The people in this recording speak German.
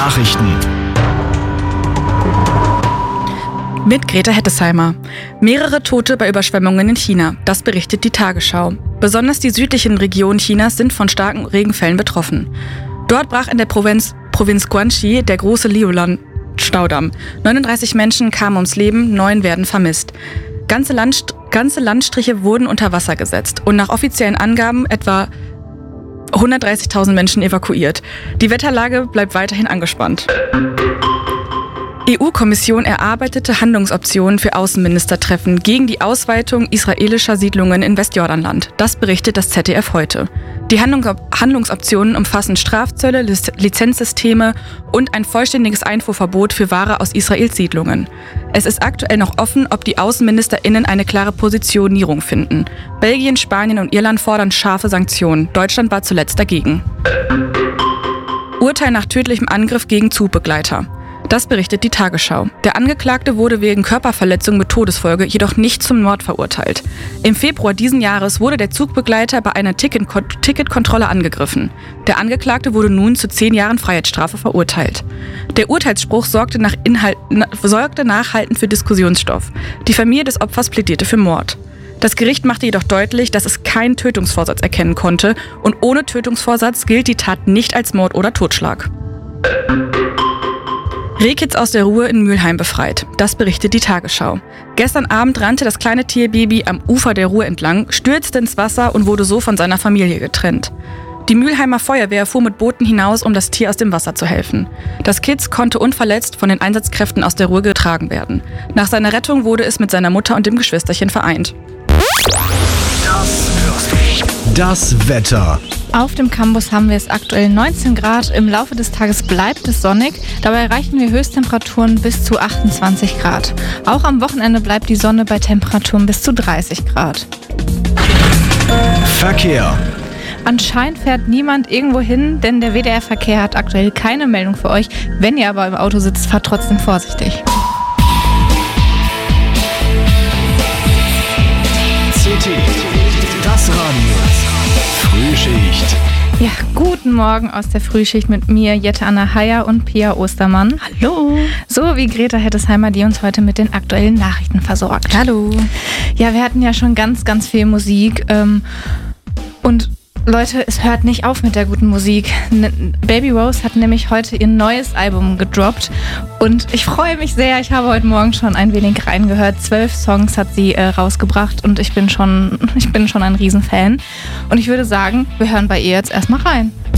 Nachrichten. Mit Greta Hettesheimer. Mehrere Tote bei Überschwemmungen in China. Das berichtet die Tagesschau. Besonders die südlichen Regionen Chinas sind von starken Regenfällen betroffen. Dort brach in der Provinz Guangxi der große Liulan-Staudamm. 39 Menschen kamen ums Leben, 9 werden vermisst. Ganze Landstriche wurden unter Wasser gesetzt und nach offiziellen Angaben etwa 130.000 Menschen evakuiert. Die Wetterlage bleibt weiterhin angespannt. EU-Kommission erarbeitete Handlungsoptionen für Außenministertreffen gegen die Ausweitung israelischer Siedlungen in Westjordanland. Das berichtet das ZDF heute. Die Handlungsoptionen umfassen Strafzölle, Lizenzsysteme und ein vollständiges Einfuhrverbot für Ware aus Israels Siedlungen. Es ist aktuell noch offen, ob die AußenministerInnen eine klare Positionierung finden. Belgien, Spanien und Irland fordern scharfe Sanktionen. Deutschland war zuletzt dagegen. Urteil nach tödlichem Angriff gegen Zugbegleiter. Das berichtet die Tagesschau. Der Angeklagte wurde wegen Körperverletzung mit Todesfolge jedoch nicht zum Mord verurteilt. Im Februar diesen Jahres wurde der Zugbegleiter bei einer Ticketkontrolle angegriffen. Der Angeklagte wurde nun zu 10 Jahren Freiheitsstrafe verurteilt. Der Urteilsspruch sorgte nachhaltend für Diskussionsstoff. Die Familie des Opfers plädierte für Mord. Das Gericht machte jedoch deutlich, dass es keinen Tötungsvorsatz erkennen konnte und ohne Tötungsvorsatz gilt die Tat nicht als Mord oder Totschlag. Rehkitz aus der Ruhr in Mülheim befreit. Das berichtet die Tagesschau. Gestern Abend rannte das kleine Tierbaby am Ufer der Ruhr entlang, stürzte ins Wasser und wurde so von seiner Familie getrennt. Die Mülheimer Feuerwehr fuhr mit Booten hinaus, um das Tier aus dem Wasser zu helfen. Das Kitz konnte unverletzt von den Einsatzkräften aus der Ruhr getragen werden. Nach seiner Rettung wurde es mit seiner Mutter und dem Geschwisterchen vereint. Das Wetter. Auf dem Campus haben wir es aktuell 19 Grad. Im Laufe des Tages bleibt es sonnig. Dabei erreichen wir Höchsttemperaturen bis zu 28 Grad. Auch am Wochenende bleibt die Sonne bei Temperaturen bis zu 30 Grad. Verkehr. Anscheinend fährt niemand irgendwo hin, denn der WDR Verkehr hat aktuell keine Meldung für euch. Wenn ihr aber im Auto sitzt, fahrt trotzdem vorsichtig. CT. Das Radio. Frühschicht. Ja, guten Morgen aus der Frühschicht mit mir, Jette Anna Heyer und Pia Ostermann. Hallo. So wie Greta Hettesheimer, die uns heute mit den aktuellen Nachrichten versorgt. Hallo. Ja, wir hatten ja schon ganz, ganz viel Musik und Leute, es hört nicht auf mit der guten Musik. Baby Rose hat nämlich heute ihr neues Album gedroppt und ich freue mich sehr. Ich habe heute Morgen schon ein wenig reingehört. 12 Songs hat sie rausgebracht und ich bin schon ein Riesenfan. Und ich würde sagen, wir hören bei ihr jetzt erstmal rein.